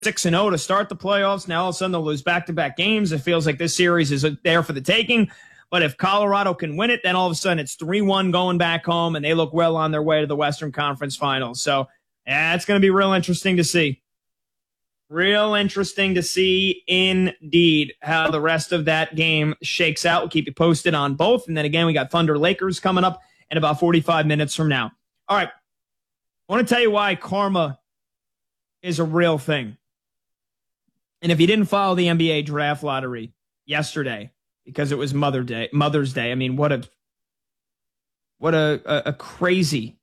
6-0 to start the playoffs. Now all of a sudden they'll lose back-to-back games. It feels like this series is there for the taking. But if Colorado can win it, then all of a sudden it's 3-1 going back home, and they look well on their way to the Western Conference Finals. So yeah, it's going to be real interesting to see. Real interesting to see indeed how the rest of that game shakes out. We'll keep you posted on both. And then again, we got Thunder Lakers coming up in about 45 minutes from now. All right. I want to tell you why karma is a real thing. And if you didn't follow the NBA draft lottery yesterday, because it was Mother's Day, I mean, what a crazy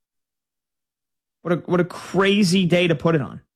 day to put it on.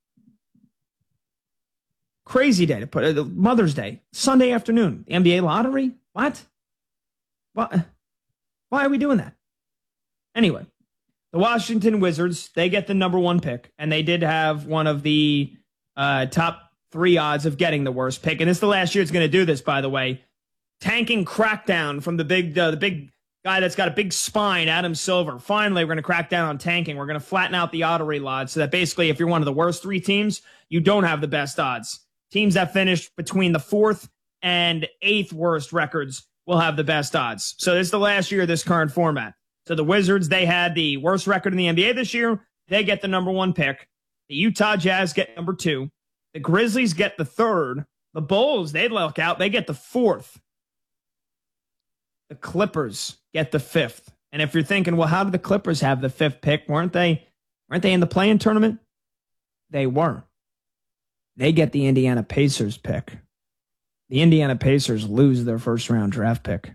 Crazy day to put it. Mother's Day, Sunday afternoon, the NBA lottery. What? Why are we doing that? Anyway, the Washington Wizards, they get the number 1 pick, and they did have one of the top 3 odds of getting the worst pick. And this is the last year it's going to do this, by the way. Tanking crackdown from the big guy that's got a big spine, Adam Silver. Finally, we're going to crack down on tanking. We're going to flatten out the lottery odds so that basically if you're one of the worst 3 teams, you don't have the best odds. Teams that finish between the 4th and 8th worst records will have the best odds. So this is the last year of this current format. So the Wizards, they had the worst record in the NBA this year. They get the number 1 pick. The Utah Jazz get number 2. The Grizzlies get the 3rd. The Bulls, they luck out. They get the 4th. The Clippers get the 5th. And if you're thinking, well, how did the Clippers have the 5th pick? Weren't they in the play-in tournament? They were. They get the Indiana Pacers pick. The Indiana Pacers lose their first-round draft pick.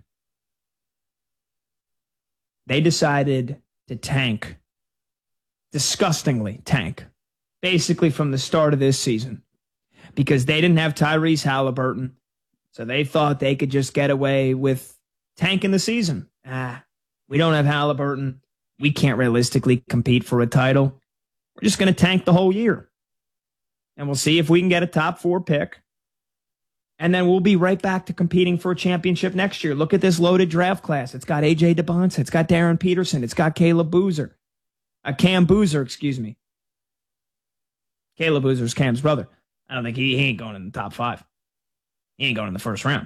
They decided to tank. Disgustingly tank. Basically from the start of this season. Because they didn't have Tyrese Halliburton. So they thought they could just get away with tanking the season. We don't have Halliburton. We can't realistically compete for a title. We're just going to tank the whole year. And we'll see if we can get a top 4 pick. And then we'll be right back to competing for a championship next year. Look at this loaded draft class. It's got A.J. DeBonta. It's got Darren Peterson. It's got Cam Boozer, excuse me. Caleb Boozer's Cam's brother. I don't think he ain't going in the top 5. He ain't going in the first round.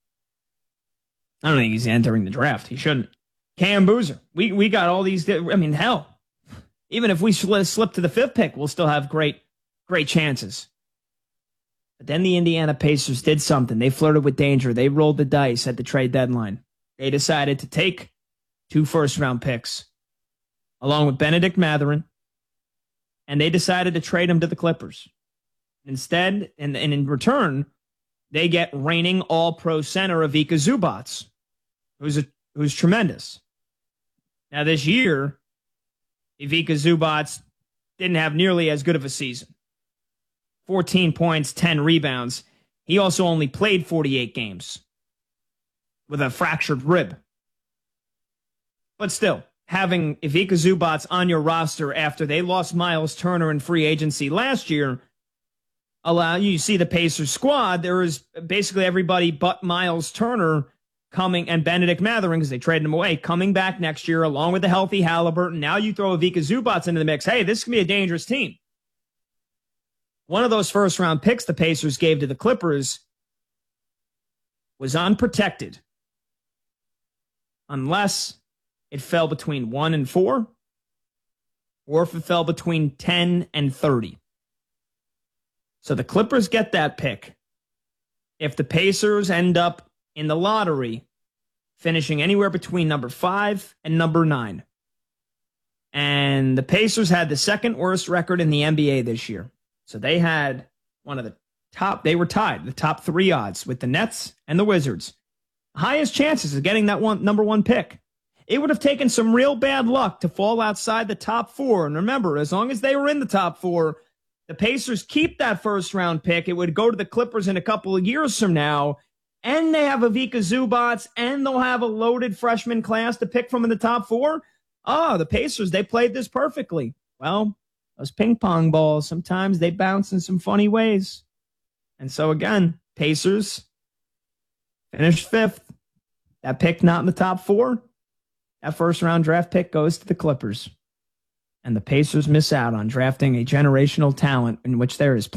I don't think he's entering the draft. He shouldn't. Cam Boozer. We got all these. I mean, hell, even if we slip to the 5th pick, we'll still have great chances. But then the Indiana Pacers did something. They flirted with danger. They rolled the dice at the trade deadline. They decided to take 2 first-round picks along with Benedict Mathurin, and they decided to trade him to the Clippers. Instead, and in return, they get reigning all-pro center Ivica Zubac, who's tremendous. Now, this year, Ivica Zubac didn't have nearly as good of a season. 14 points, 10 rebounds. He also only played 48 games with a fractured rib. But still, having Ivica Zubac on your roster after they lost Miles Turner in free agency last year, you see the Pacers squad, there is basically everybody but Miles Turner coming, and Benedict Mathurin, because they traded him away, coming back next year along with the healthy Halliburton. Now you throw Ivica Zubac into the mix. Hey, this can be a dangerous team. One of those first-round picks the Pacers gave to the Clippers was unprotected unless it fell between 1 and 4 or if it fell between 10 and 30. So the Clippers get that pick. If the Pacers end up in the lottery, finishing anywhere between number 5 and number 9. And the Pacers had the 2nd worst record in the NBA this year. So they had one of the top, they were tied, the top 3 odds with the Nets and the Wizards. Highest chances of getting that number 1 pick. It would have taken some real bad luck to fall outside the top 4. And remember, as long as they were in the top 4, the Pacers keep that first-round pick. It would go to the Clippers in a couple of years from now, and they have Ivica Zubac, and they'll have a loaded freshman class to pick from in the top 4. Oh, the Pacers, they played this perfectly. Well, those ping-pong balls, sometimes they bounce in some funny ways. And so, again, Pacers finished 5th. That pick not in the top 4. That first-round draft pick goes to the Clippers. and the Pacers miss out on drafting a generational talent in which there is